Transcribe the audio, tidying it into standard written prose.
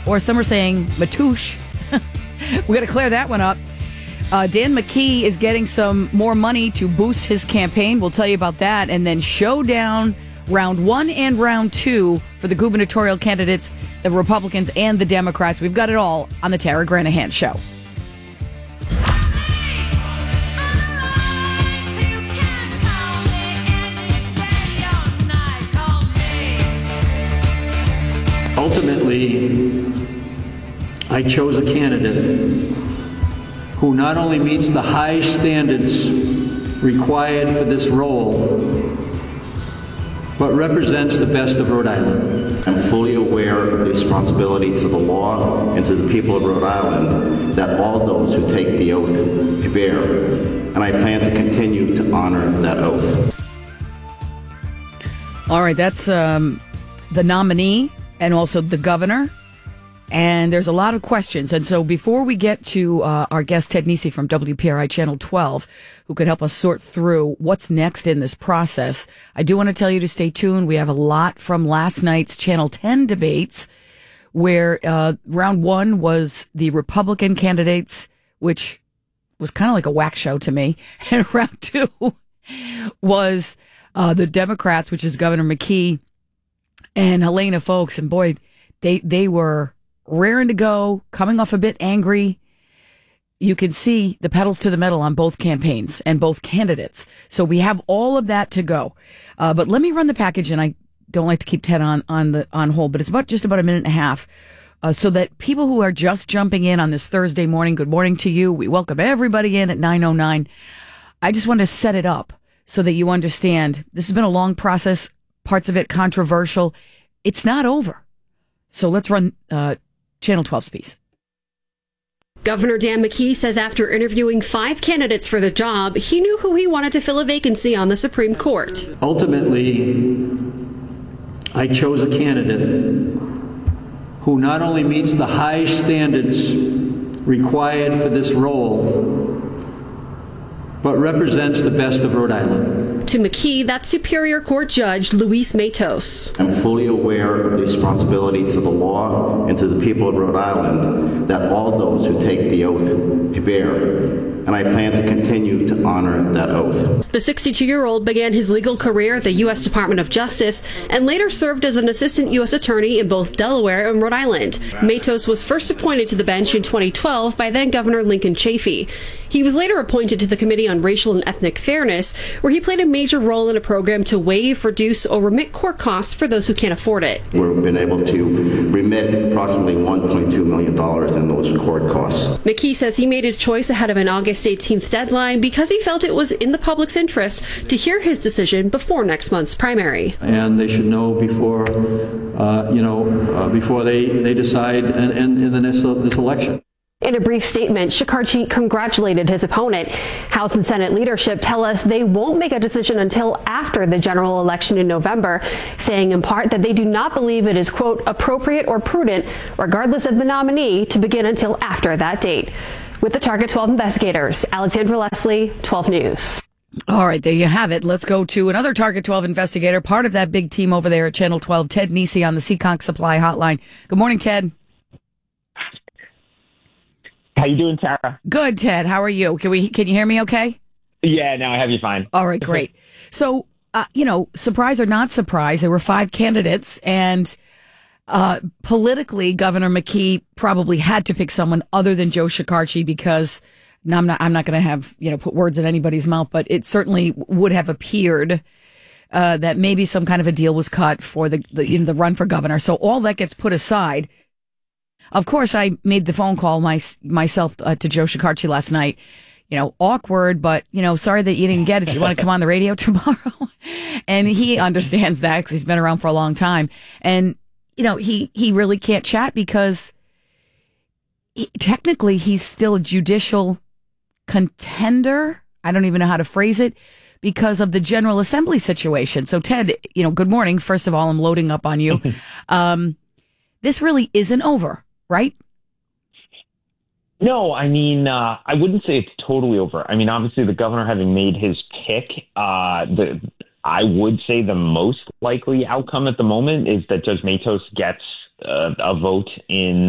or some are saying Matoush. We got to clear that one up. Dan McKee is getting some more money to boost his campaign. We'll tell you about that. And then showdown round 1 and round 2 for the gubernatorial candidates, the Republicans and the Democrats. We've got it all on the Tara Granahan Show. Ultimately, I chose a candidate who not only meets the high standards required for this role, but represents the best of Rhode Island. I'm fully aware of the responsibility to the law and to the people of Rhode Island that all those who take the oath bear, and I plan to continue to honor that oath. All right, that's the nominee and also the governor. And there's a lot of questions. And so before we get to our guest, Ted Nesi from WPRI Channel 12, who could help us sort through what's next in this process, I do want to tell you to stay tuned. We have a lot from last night's Channel 10 debates, where round 1 was the Republican candidates, which was kind of like a whack show to me. And round 2 was the Democrats, which is Governor McKee and Helena Foulkes. And boy, they were raring to go, coming off a bit angry. You can see the pedals to the metal on both campaigns and both candidates. So we have all of that to go. But let me run the package, and I don't like to keep Ted on hold, but it's just about a minute and a half. So that people who are just jumping in on this Thursday morning, good morning to you. We welcome everybody in at 9:09. I just want to set it up so that you understand this has been a long process, parts of it controversial. It's not over. So let's run Channel 12's piece. Governor Dan McKee says after interviewing 5 candidates for the job, he knew who he wanted to fill a vacancy on the Supreme Court. Ultimately, I chose a candidate who not only meets the high standards required for this role, but represents the best of Rhode Island. To McKee, that's Superior Court Judge Luis Matos. I'm fully aware of the responsibility to the law and to the people of Rhode Island that all those who take the oath bear, and I plan to continue to honor that oath. The 62-year-old began his legal career at the U.S. Department of Justice and later served as an assistant U.S. attorney in both Delaware and Rhode Island. Matos was first appointed to the bench in 2012 by then-Governor Lincoln Chafee. He was later appointed to the Committee on Racial and Ethnic Fairness, where he played a major role in a program to waive, reduce, or remit court costs for those who can't afford it. We've been able to remit approximately $1.2 million in those court costs. McKee says he made his choice ahead of an August 18th deadline because he felt it was in the public's interest to hear his decision before next month's primary. And they should know before, before they decide in this election. In a brief statement, Shekarchi congratulated his opponent. House and Senate leadership tell us they won't make a decision until after the general election in November, saying in part that they do not believe it is, quote, appropriate or prudent, regardless of the nominee, to begin until after that date. With the Target 12 investigators, Alexandra Leslie, 12 News. All right, there you have it. Let's go to another Target 12 investigator, part of that big team over there at Channel 12, Ted Nesi on the Seekonk Supply Hotline. Good morning, Ted. How you doing, Tara? Good, Ted. How are you? Can you hear me okay? Yeah, no, I have you fine. All right, great. So, surprise or not surprise, there were 5 candidates, and politically, Governor McKee probably had to pick someone other than Joe Shekarchi because I'm not going to have, put words in anybody's mouth, but it certainly would have appeared that maybe some kind of a deal was cut for the run for governor. So all that gets put aside. Of course, I made the phone call myself to Joe Shekarchi last night. Awkward, but, sorry that you didn't get it. Do you want to come on the radio tomorrow? And he understands that because he's been around for a long time. And, he really can't chat because technically he's still a judicial contender. I don't even know how to phrase it because of the General Assembly situation. So, Ted, good morning. First of all, I'm loading up on you. This really isn't over, right? No, I mean, I wouldn't say it's totally over. I mean, obviously, the governor having made his pick, I would say the most likely outcome at the moment is that Judge Matos gets a vote in